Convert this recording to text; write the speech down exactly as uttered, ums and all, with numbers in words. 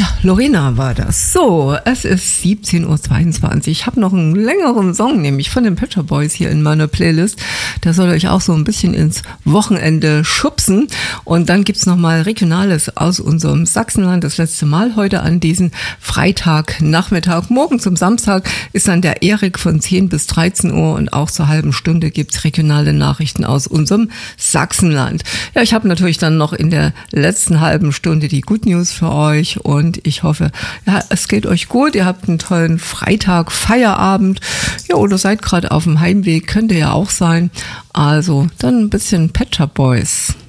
Ja, Lorena war das. So, es ist siebzehn Uhr zweiundzwanzig. Ich habe noch einen längeren Song, nämlich von den Pet Shop Boys hier in meiner Playlist. Der soll euch auch so ein bisschen ins Wochenende schubsen. Und dann gibt's noch mal Regionales aus unserem Sachsenland. Das letzte Mal heute an diesem Freitagnachmittag. Morgen zum Samstag ist dann der Erik von zehn bis dreizehn Uhr und auch zur halben Stunde gibt's regionale Nachrichten aus unserem Sachsenland. Ja, ich habe natürlich dann noch in der letzten halben Stunde die Good News für euch und Und ich hoffe, ja, es geht euch gut. Ihr habt einen tollen Freitag, Feierabend. Ja, oder seid gerade auf dem Heimweg. Könnte ja auch sein. Also, dann ein bisschen Pet Shop Boys.